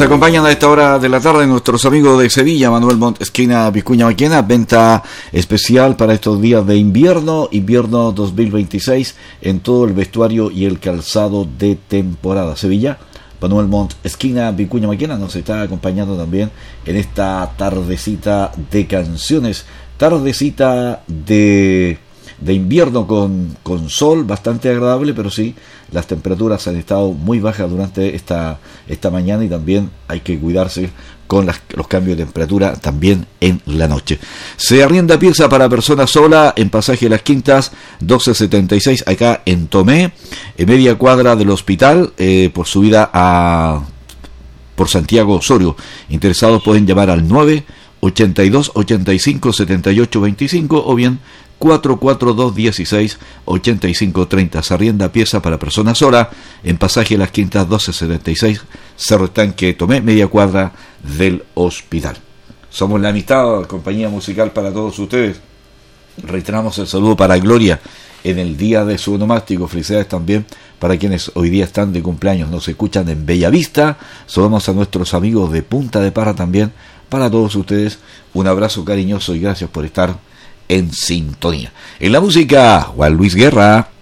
acompañan a esta hora de la tarde nuestros amigos de Sevilla, Manuel Montt, esquina Vicuña Maquena, venta especial para estos días de invierno 2026 en todo el vestuario y el calzado de temporada. Sevilla, Manuel Montt, esquina Vicuña Maquena, nos está acompañando también en esta tardecita de canciones, tardecita de invierno con sol, bastante agradable, pero sí, las temperaturas han estado muy bajas durante esta mañana y también hay que cuidarse con los cambios de temperatura también en la noche. Se arrienda pieza para persona sola en Pasaje de las Quintas 1276, acá en Tomé, en media cuadra del hospital, por subida por Santiago Osorio. Interesados pueden llamar al 982-85-7825 o bien 442-16-8530. Se arrienda pieza para personas sola en Pasaje de las Quintas 1276, Cerro Estanque, Tomé, media cuadra del hospital. Somos la amistad, compañía musical para todos ustedes. Reiteramos el saludo para Gloria en el día de su onomástico. Felicidades también para quienes hoy día están de cumpleaños. Nos escuchan en Bellavista. Saludamos a nuestros amigos de Punta de Parra también. Para todos ustedes, un abrazo cariñoso y gracias por estar en sintonía. En la música, Juan Luis Guerra.